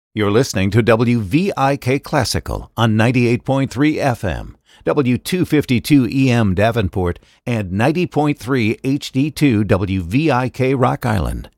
You're listening to WVIK Classical on 98.3 FM, W252 EM Davenport, and 90.3 HD2 WVIK Rock Island.